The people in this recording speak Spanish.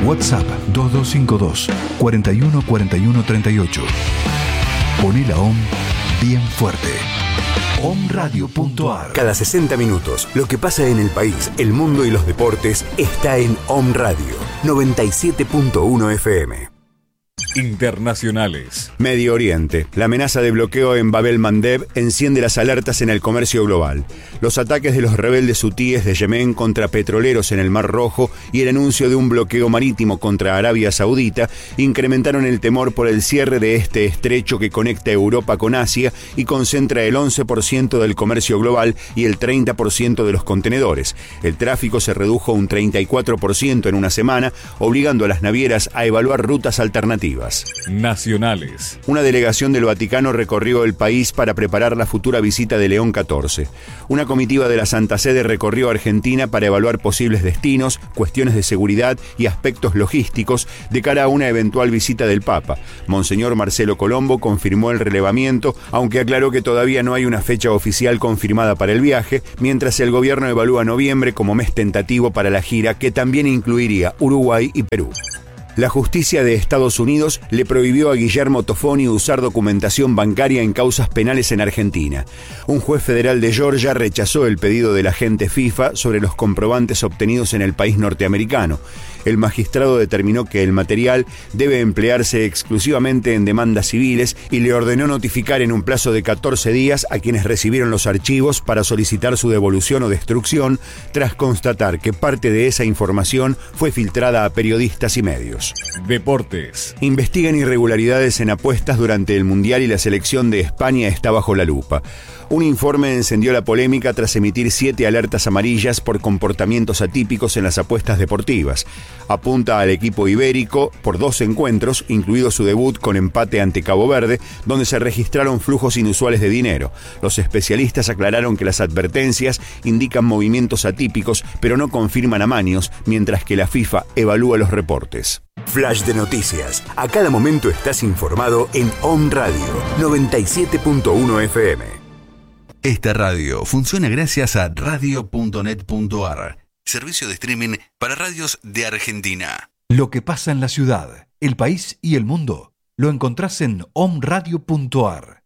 WhatsApp 2252 41 41 38. Poné la OM bien fuerte. omradio.ar. Cada 60 minutos, lo que pasa en el país, el mundo y los deportes está en Om Radio 97.1 FM. Internacionales. Medio Oriente. La amenaza de bloqueo en Bab el-Mandeb enciende las alertas en el comercio global. Los ataques de los rebeldes hutíes de Yemen contra petroleros en el Mar Rojo y el anuncio de un bloqueo marítimo contra Arabia Saudita incrementaron el temor por el cierre de este estrecho que conecta Europa con Asia y concentra el 11% del comercio global y el 30% de los contenedores. El tráfico se redujo un 34% en una semana, obligando a las navieras a evaluar rutas alternativas. Nacionales. Una delegación del Vaticano recorrió el país para preparar la futura visita de León XIV. Una comitiva de la Santa Sede recorrió Argentina para evaluar posibles destinos, cuestiones de seguridad y aspectos logísticos de cara a una eventual visita del Papa. Monseñor Marcelo Colombo confirmó el relevamiento, aunque aclaró que todavía no hay una fecha oficial confirmada para el viaje, mientras el gobierno evalúa noviembre como mes tentativo para la gira, que también incluiría Uruguay y Perú. La justicia de Estados Unidos le prohibió a Guillermo Tofoni usar documentación bancaria en causas penales en Argentina. Un juez federal de Georgia rechazó el pedido del agente FIFA sobre los comprobantes obtenidos en el país norteamericano. El magistrado determinó que el material debe emplearse exclusivamente en demandas civiles y le ordenó notificar en un plazo de 14 días a quienes recibieron los archivos para solicitar su devolución o destrucción, tras constatar que parte de esa información fue filtrada a periodistas y medios. Deportes. Investigan irregularidades en apuestas durante el Mundial y la selección de España está bajo la lupa. Un informe encendió la polémica tras emitir 7 alertas amarillas por comportamientos atípicos en las apuestas deportivas. Apunta al equipo ibérico por 2 encuentros, incluido su debut con empate ante Cabo Verde, donde se registraron flujos inusuales de dinero. Los especialistas aclararon que las advertencias indican movimientos atípicos, pero no confirman amaños, mientras que la FIFA evalúa los reportes. Flash de noticias. A cada momento estás informado en Om Radio 97.1 FM. Esta radio funciona gracias a radio.net.ar, servicio de streaming para radios de Argentina. Lo que pasa en la ciudad, el país y el mundo lo encontrás en omradio.ar.